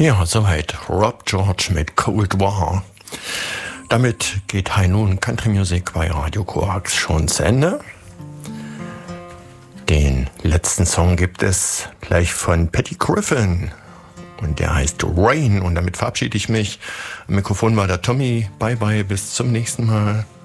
Ja, soweit Rob George mit Cold War. Damit geht nun Country Music bei Radio Korax schon zu Ende. Den letzten Song gibt es gleich von Patty Griffin und der heißt Rain und damit verabschiede ich mich. Am Mikrofon war der Tommy. Bye bye, bis zum nächsten Mal.